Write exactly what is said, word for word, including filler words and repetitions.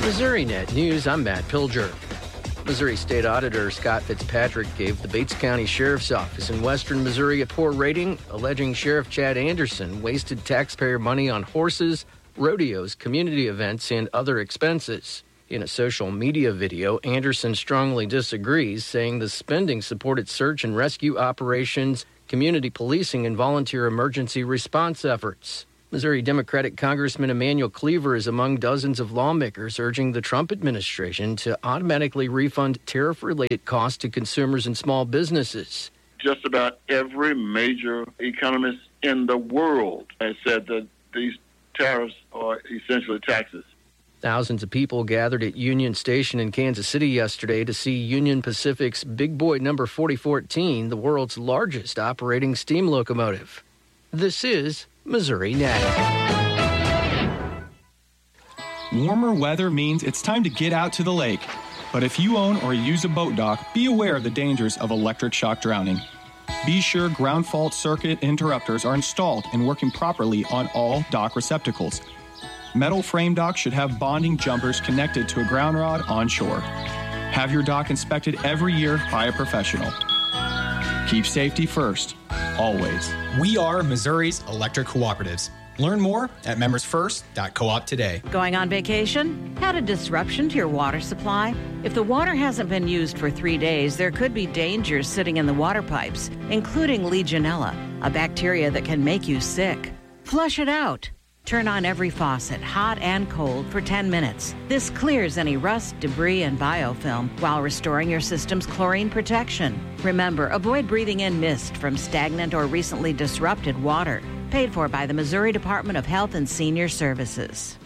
MissouriNet News, I'm Matt Pilger. Missouri State Auditor Scott Fitzpatrick gave the Bates County Sheriff's Office in western Missouri a poor rating, alleging Sheriff Chad Anderson wasted taxpayer money on horses, rodeos, community events, and other expenses. In a social media video, Anderson strongly disagrees, saying the spending supported search and rescue operations, community policing, and volunteer emergency response efforts. Missouri Democratic Congressman Emanuel Cleaver is among dozens of lawmakers urging the Trump administration to automatically refund tariff-related costs to consumers and small businesses. Just about every major economist in the world has said that these tariffs are essentially taxes. Thousands of people gathered at Union Station in Kansas City yesterday to see Union Pacific's Big Boy number forty fourteen, the world's largest operating steam locomotive. This is MissouriNet. Warmer weather means it's time to get out to the lake. But if you own or use a boat dock, be aware of the dangers of electric shock drowning. Be sure ground fault circuit interrupters are installed and working properly on all dock receptacles. Metal frame docks should have bonding jumpers connected to a ground rod on shore. Have your dock inspected every year by a professional. Keep safety first, always. We are Missouri's electric cooperatives. Learn more at members first dot coop today. Going on vacation? Had a disruption to your water supply? If the water hasn't been used for three days, there could be dangers sitting in the water pipes, including Legionella, a bacteria that can make you sick. Flush it out. Turn on every faucet, hot and cold, for ten minutes. This clears any rust, debris, and biofilm while restoring your system's chlorine protection. Remember, avoid breathing in mist from stagnant or recently disrupted water. Paid for by the Missouri Department of Health and Senior Services.